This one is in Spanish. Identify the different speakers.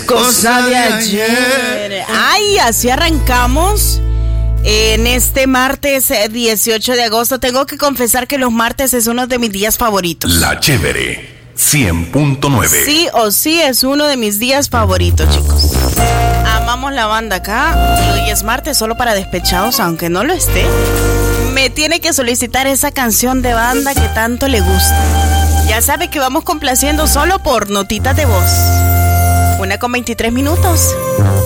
Speaker 1: cosa de ayer. Ay, así arrancamos en este martes 18 de agosto. Tengo que confesar que los martes es uno de mis días favoritos.
Speaker 2: La Chévere 100.9.
Speaker 1: Sí o sí es uno de mis días favoritos, chicos. Amamos la banda acá. Y hoy es martes solo para despechados, aunque no lo esté. Me tiene que solicitar esa canción de banda que tanto le gusta. Ya sabe que vamos complaciendo solo por notitas de voz. 1:23.